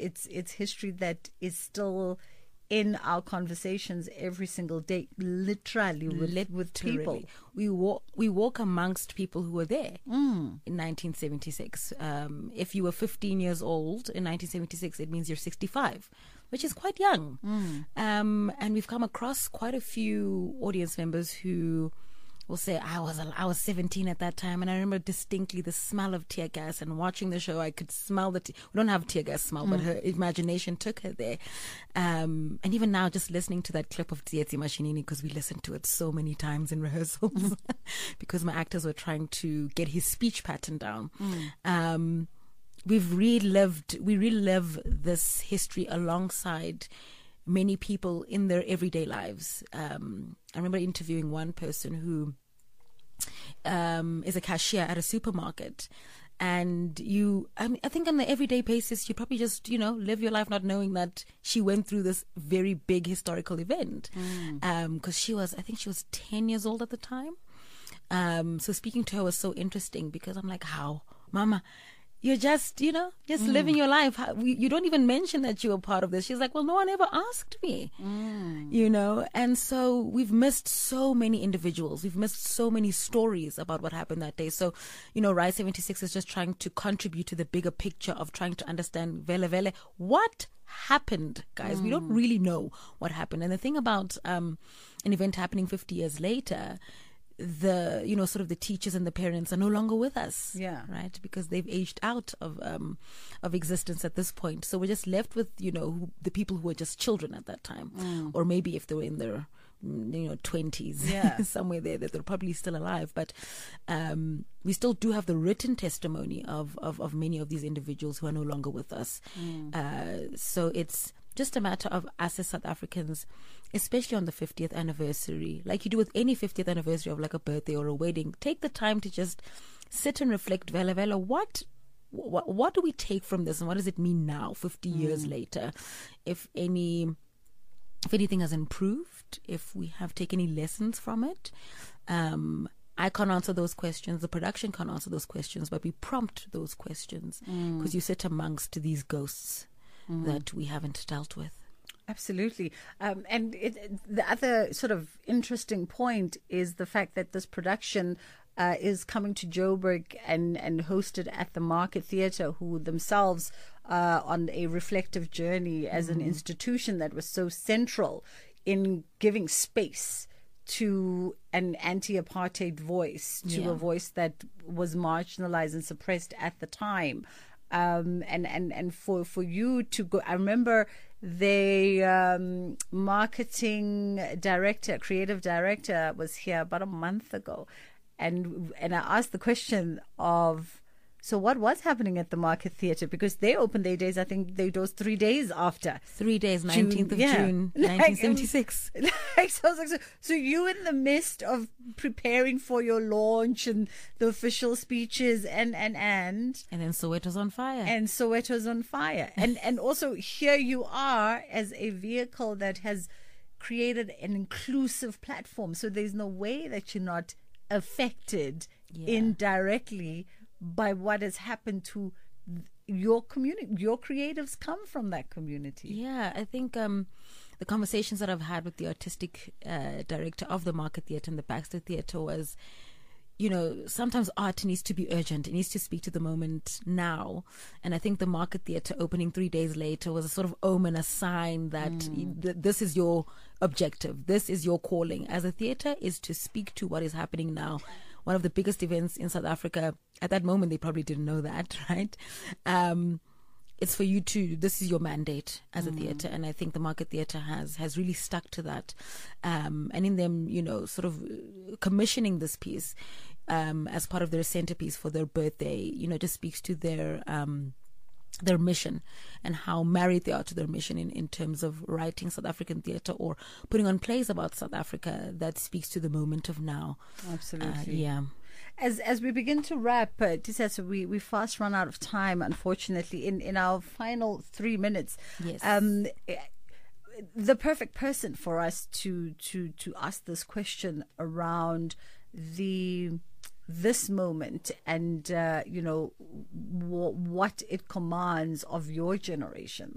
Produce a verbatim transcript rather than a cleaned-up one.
it's it's history that is still in our conversations every single day, literally with, literally. with people. We walk, we walk amongst people who were there mm. in nineteen seventy-six. Um, if you were fifteen years old in nineteen seventy-six, it means you're sixty-five, which is quite young. Mm. Um, and we've come across quite a few audience members who will say, I was I was seventeen at that time, and I remember distinctly the smell of tear gas. And watching the show, I could smell the. Te- we don't have tear gas smell, mm. but her imagination took her there. Um, and even now, just listening to that clip of Tsietsi Mashinini, because we listened to it so many times in rehearsals, mm. because my actors were trying to get his speech pattern down. Mm. Um, we've relived, we relive this history alongside many people in their everyday lives. Um, I remember interviewing one person who um, is a cashier at a supermarket. And you, I mean, I think on the everyday basis, you probably just, you know, live your life not knowing that she went through this very big historical event. Mm. Um, 'cause she was, I think she was ten years old at the time. Um, so speaking to her was so interesting because I'm like, how, Mama? You're just, you know, just mm. living your life. How, you don't even mention that you were part of this. She's like, well, no one ever asked me, mm. you know. And so we've missed so many individuals. We've missed so many stories about what happened that day. So, you know, Rise seventy-six is just trying to contribute to the bigger picture of trying to understand vele vele what happened, guys. Mm. We don't really know what happened. And the thing about um, an event happening fifty years later, the, you know, sort of the teachers and the parents are no longer with us. Yeah. Right. Because they've aged out of, um, of existence at this point. So we're just left with, you know, who, the people who were just children at that time. Mm. Or maybe if they were in their, you know, twenties, yeah. somewhere there, that they're probably still alive. But, um, we still do have the written testimony of, of, of many of these individuals who are no longer with us. Mm. Uh, so it's just a matter of us as South Africans, especially on the fiftieth anniversary, like you do with any fiftieth anniversary of like a birthday or a wedding, take the time to just sit and reflect, vela vela, what, what, what do we take from this and what does it mean now, fifty mm. years later? If any, if anything has improved, if we have taken any lessons from it, um, I can't answer those questions. The production can't answer those questions, but we prompt those questions because mm. you sit amongst these ghosts mm. that we haven't dealt with. Absolutely. Um, and it, the other sort of interesting point is the fact that this production uh, is coming to Joburg and, and hosted at the Market Theatre, who themselves are on a reflective journey as mm-hmm. an institution that was so central in giving space to an anti-apartheid voice, to yeah. a voice that was marginalized and suppressed at the time. Um, and, and, and for, for you to go, I remember the um, marketing director, creative director was here about a month ago. And, and I asked the question of, so what was happening at the Market Theatre? Because they opened their days, I think they those three days after. Three days, nineteenth of yeah. June, nineteen seventy-six. Like, so, I was like, so, so you in the midst of preparing for your launch and the official speeches and, and, and. And then Soweto's on fire. And Soweto's on fire. And, and also here you are as a vehicle that has created an inclusive platform. So there's no way that you're not affected yeah. indirectly by what has happened to your community. Your creatives come from that community. Yeah, I think um, the conversations that I've had with the artistic uh, director of the Market Theatre and the Baxter Theatre was, you know, sometimes art needs to be urgent. It needs to speak to the moment now. And I think the Market Theatre opening three days later was a sort of omen, a sign that mm. th- this is your objective. This is your calling as a theatre, is to speak to what is happening now. One of the biggest events in South Africa. At that moment, they probably didn't know that, right? Um, it's for you to, this is your mandate as a mm. theatre. And I think the Market Theatre has, has really stuck to that. Um, and in them, you know, sort of commissioning this piece, um, as part of their centerpiece for their birthday, you know, just speaks to their, um, their mission and how married they are to their mission in, in terms of writing South African theatre or putting on plays about South Africa that speaks to the moment of now. Absolutely. Uh, yeah. As as we begin to wrap, uh, Tisesa, we, we fast run out of time, unfortunately, in, in our final three minutes. Yes. Um, the perfect person for us to, to, to ask this question around the this moment and, uh, you know, w- what it commands of your generation.